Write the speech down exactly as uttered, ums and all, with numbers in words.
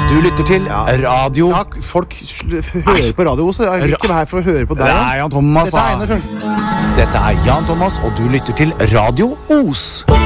Du lytter til Radio Ja, folk sl- hører på Radio Os. Jeg er ikke her for å høre på deg. Det er Jan Thomas. Dette er Einar Sjøl. Dette er Jan Thomas, og du lytter til Radio Os.